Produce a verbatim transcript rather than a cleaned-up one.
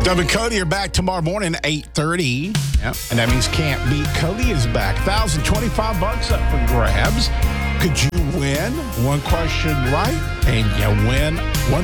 Doug and Cody are back tomorrow morning, eight thirty. Yep. And that means Can't Beat Cody is back. one thousand twenty-five bucks up for grabs. Could you win one question right and you win one